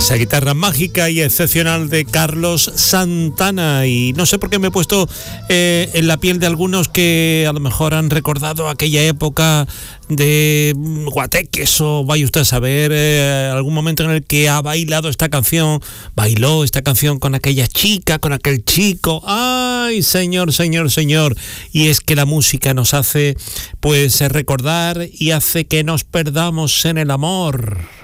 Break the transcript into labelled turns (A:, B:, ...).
A: Esa guitarra mágica y excepcional de Carlos Santana. Y no sé por qué me he puesto en la piel de algunos que a lo mejor han recordado aquella época de guateques, o vaya usted a saber, algún momento en el que ha bailado esta canción, bailó esta canción con aquella chica, con aquel chico. ¡Ay, señor! Y es que la música nos hace pues recordar y hace que nos perdamos en el amor.